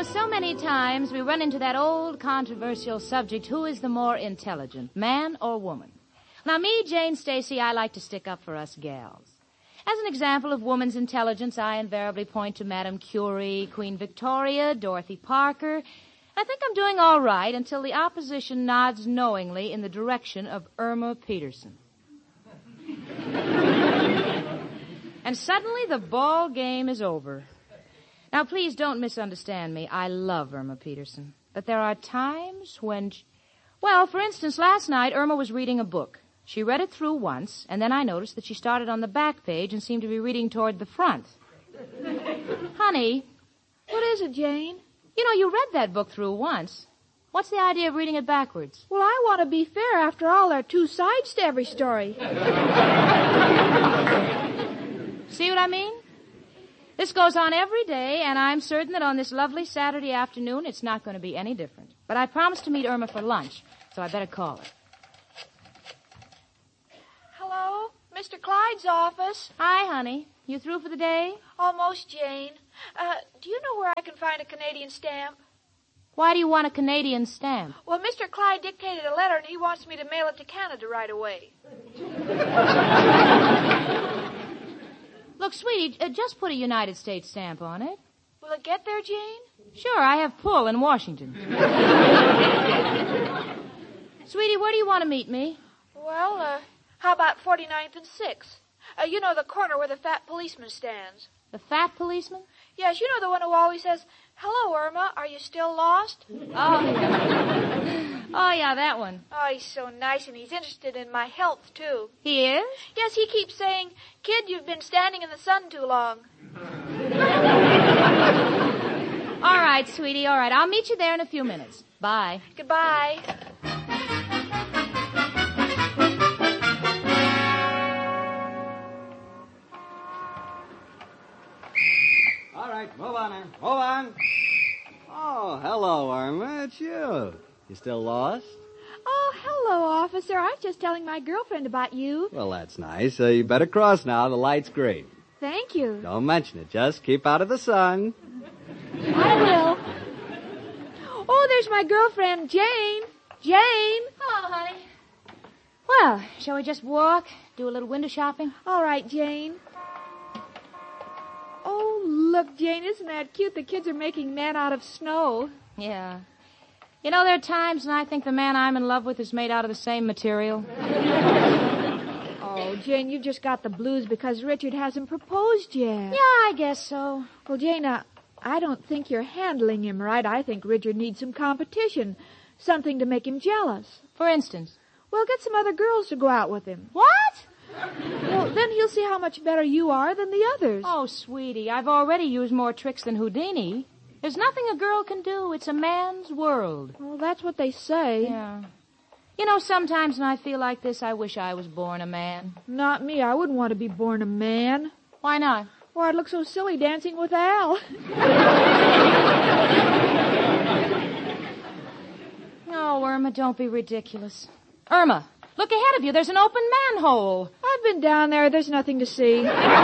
so many times we run into that old controversial subject, who is the more intelligent, man or woman? Now, me, Jane Stacy, I like to stick up for us gals. As an example of woman's intelligence, I invariably point to Madame Curie, Queen Victoria, Dorothy Parker. I think I'm doing all right until the opposition nods knowingly in the direction of Irma Peterson. And suddenly the ball game is over. Now, please don't misunderstand me. I love Irma Peterson. But there are times when... Well, for instance, last night Irma was reading a book. She read it through once, and then I noticed that she started on the back page and seemed to be reading toward the front. Honey. What is it, Jane? You know, you read that book through once. What's the idea of reading it backwards? Well, I want to be fair. After all, there are two sides to every story. See what I mean? This goes on every day, and I'm certain that on this lovely Saturday afternoon, it's not going to be any different. But I promised to meet Irma for lunch, so I better call her. Hello? Mr. Clyde's office. Hi, honey. You through for the day? Almost, Jane. Do you know where I can find a Canadian stamp? Why do you want a Canadian stamp? Well, Mr. Clyde dictated a letter, and he wants me to mail it to Canada right away. Look, sweetie, just put a United States stamp on it. Will it get there, Jane? Sure, I have pull in Washington. Sweetie, where do you want to meet me? Well, how about 49th and 6th? You know, the corner where the fat policeman stands. The fat policeman? Yes, you know the one who always says, "Hello, Irma, are you still lost?" Oh, yeah, that one. Oh, he's so nice, and he's interested in my health, too. He is? Yes, he keeps saying, "Kid, you've been standing in the sun too long." All right, sweetie, all right. I'll meet you there in a few minutes. Bye. Goodbye. All right, move on, Move on. Oh, hello, Irma. It's you. You still lost? Oh, hello, officer. I was just telling my girlfriend about you. Well, that's nice. You better cross now. The light's green. Thank you. Don't mention it. Just keep out of the sun. I will. Oh, there's my girlfriend, Jane. Jane. Hello, honey. Well, shall we just walk, do a little window shopping? All right, Jane. Oh, look, Jane, isn't that cute? The kids are making men out of snow. Yeah. You know, there are times when I think the man I'm in love with is made out of the same material. Oh, Jane, you just got the blues because Richard hasn't proposed yet. Yeah, I guess so. Well, Jane, I don't think you're handling him right. I think Richard needs some competition, something to make him jealous. For instance? Well, get some other girls to go out with him. What? Well, then he'll see how much better you are than the others. Oh, sweetie, I've already used more tricks than Houdini. There's nothing a girl can do. It's a man's world. Well, that's what they say. Yeah. You know, sometimes when I feel like this, I wish I was born a man. Not me. I wouldn't want to be born a man. Why not? Well, I'd look so silly dancing with Al. Oh, Irma, don't be ridiculous. Irma, look ahead of you. There's an open manhole. I've been down there. There's nothing to see.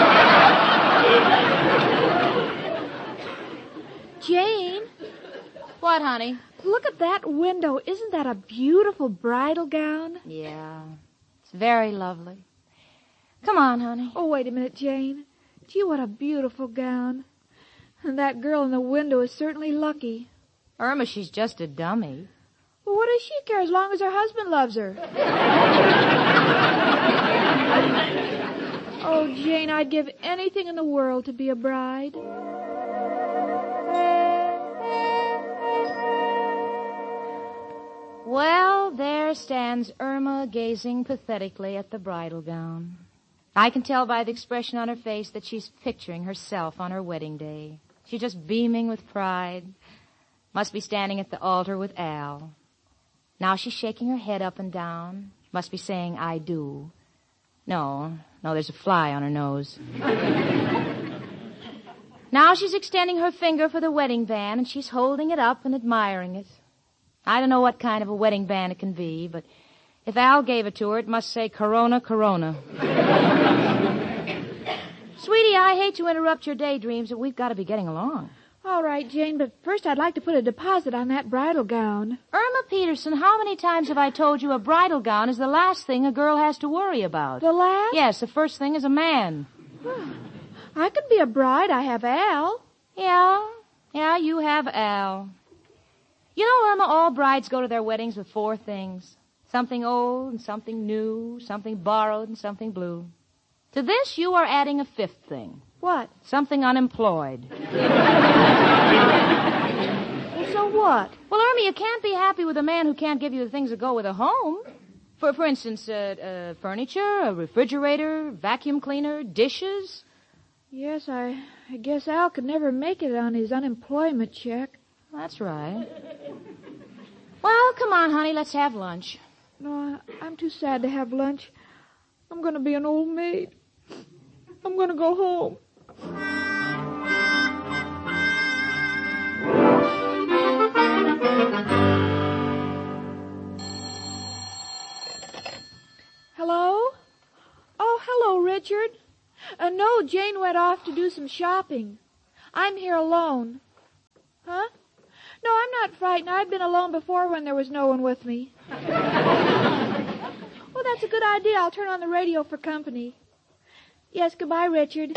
Jane. What, honey? Look at that window. Isn't that a beautiful bridal gown? Yeah. It's very lovely. Come on, honey. Oh, wait a minute, Jane. Gee, what a beautiful gown. And that girl in the window is certainly lucky. Irma, she's just a dummy. Well, what does she care as long as her husband loves her? Oh, Jane, I'd give anything in the world to be a bride. Well, there stands Irma gazing pathetically at the bridal gown. I can tell by the expression on her face that she's picturing herself on her wedding day. She's just beaming with pride. Must be standing at the altar with Al. Now she's shaking her head up and down. Must be saying, "I do." No, there's a fly on her nose. Now she's extending her finger for the wedding band, and she's holding it up and admiring it. I don't know what kind of a wedding band it can be, but if Al gave it to her, it must say Corona, Corona. Sweetie, I hate to interrupt your daydreams, but we've got to be getting along. All right, Jane, but first I'd like to put a deposit on that bridal gown. Irma Peterson, how many times have I told you a bridal gown is the last thing a girl has to worry about? The last? Yes, the first thing is a man. I could be a bride. I have Al. Yeah, you have Al. You know, Irma, all brides go to their weddings with 4 things. Something old and something new, something borrowed and something blue. To this, you are adding a 5th thing. What? Something unemployed. So what? Well, Irma, you can't be happy with a man who can't give you the things that go with a home. For instance, furniture, a refrigerator, vacuum cleaner, dishes. Yes, I guess Al could never make it on his unemployment check. That's right. Well, come on, honey, let's have lunch. No, I'm too sad to have lunch. I'm going to be an old maid. I'm going to go home. Hello? Oh, hello, Richard. No, Jane went off to do some shopping. I'm here alone. Huh? No, I'm not frightened. I've been alone before when there was no one with me. Well, that's a good idea. I'll turn on the radio for company. Yes, goodbye, Richard.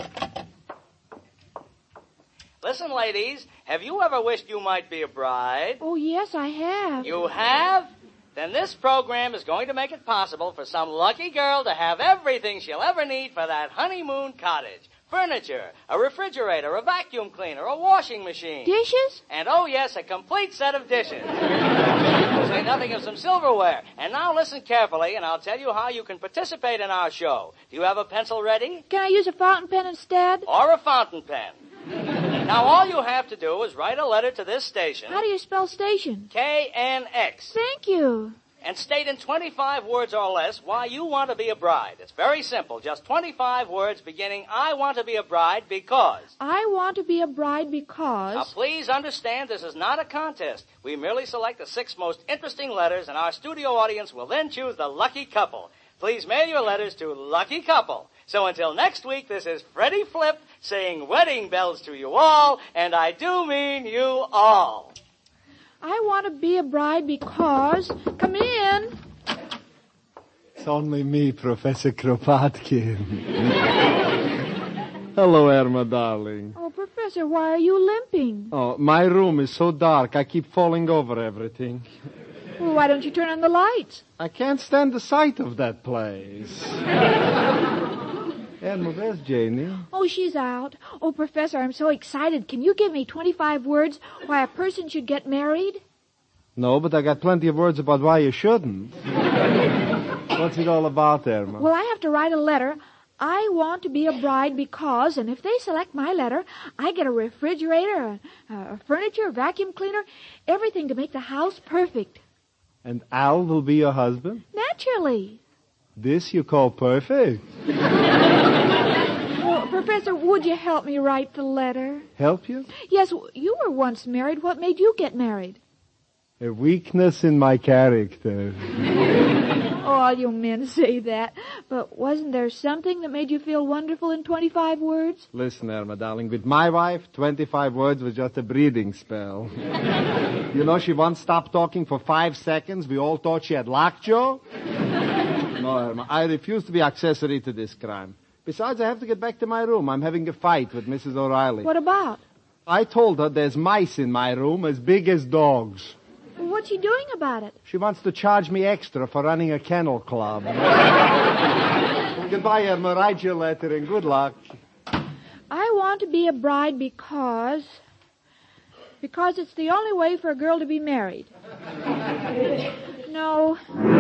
Listen, ladies, have you ever wished you might be a bride? Oh, yes, I have. You have? Then this program is going to make it possible for some lucky girl to have everything she'll ever need for that honeymoon cottage. Furniture, a refrigerator, a vacuum cleaner, a washing machine. Dishes? And, oh, yes, a complete set of dishes. To say nothing of some silverware. And now listen carefully, and I'll tell you how you can participate in our show. Do you have a pencil ready? Can I use a fountain pen instead? Or a fountain pen. Now, all you have to do is write a letter to this station. How do you spell station? KNX. Thank you. And state in 25 words or less why you want to be a bride. It's very simple. Just 25 words beginning, I want to be a bride because. I want to be a bride because. Now, please understand this is not a contest. We merely select the 6 most interesting letters, and our studio audience will then choose the lucky couple. Please mail your letters to Lucky Couple. So until next week, this is Freddie Flip saying wedding bells to you all, and I do mean you all. I want to be a bride because... Come in. It's only me, Professor Kropotkin. Hello, Irma, darling. Oh, Professor, why are you limping? Oh, my room is so dark, I keep falling over everything. Well, why don't you turn on the lights? I can't stand the sight of that place. Irma, where's Janie? Oh, she's out. Oh, Professor, I'm so excited. Can you give me 25 words why a person should get married? No, but I got plenty of words about why you shouldn't. What's it all about, Irma? Well, I have to write a letter. I want to be a bride because, and if they select my letter, I get a refrigerator, a furniture, a vacuum cleaner, everything to make the house perfect. And Al will be your husband? Naturally. This you call perfect? Well, Professor, would you help me write the letter? Help you? Yes, you were once married. What made you get married? A weakness in my character. Oh, all you men say that. But wasn't there something that made you feel wonderful in 25 words? Listen, Irma, darling, with my wife, 25 words was just a breathing spell. You know, she once stopped talking for 5 seconds. We all thought she had lockjaw. No, Irma, I refuse to be accessory to this crime. Besides, I have to get back to my room. I'm having a fight with Mrs. O'Reilly. What about? I told her there's mice in my room as big as dogs. Well, what's she doing about it? She wants to charge me extra for running a kennel club. Goodbye, Irma. Write your letter and good luck. I want to be a bride because it's the only way for a girl to be married. No.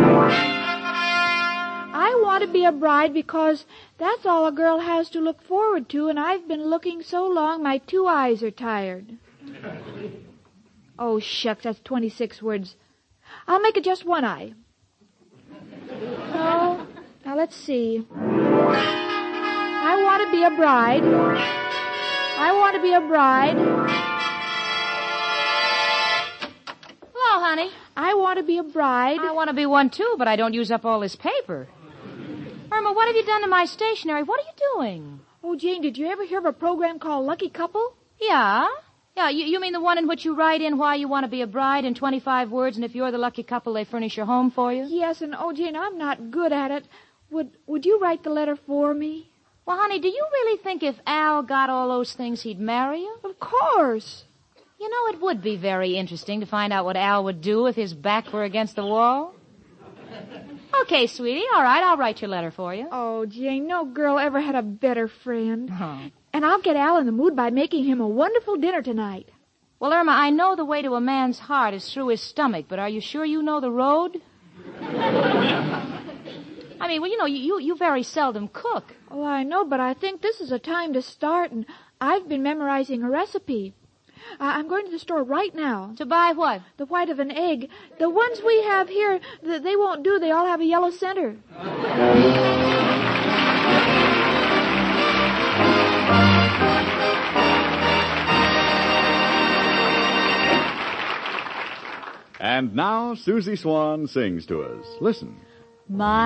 I want to be a bride because that's all a girl has to look forward to, and I've been looking so long my 2 eyes are tired. Oh, shucks, that's 26 words. I'll make it just 1 eye. No. Now, let's see. I want to be a bride. I want to be a bride. Hello, honey. I want to be a bride. I want to be one, too, but I don't use up all this paper. Irma, what have you done to my stationery? What are you doing? Oh, Jane, did you ever hear of a program called Lucky Couple? Yeah? Yeah, you mean the one in which you write in why you want to be a bride in 25 words, and if you're the lucky couple, they furnish your home for you? Yes, and Jane, I'm not good at it. Would you write the letter for me? Well, honey, do you really think if Al got all those things, he'd marry you? Of course. You know, it would be very interesting to find out what Al would do if his back were against the wall. Okay, sweetie, all right, I'll write your letter for you. Oh, Jane, no girl ever had a better friend. Oh. And I'll get Al in the mood by making him a wonderful dinner tonight. Well, Irma, I know the way to a man's heart is through his stomach, but are you sure you know the road? I mean, well, you know, you very seldom cook. Oh, I know, but I think this is a time to start, and I've been memorizing a recipe. I'm going to the store right now. To buy what? The white of an egg. The ones we have here, they won't do. They all have a yellow center. And now Susie Swan sings to us. Listen. My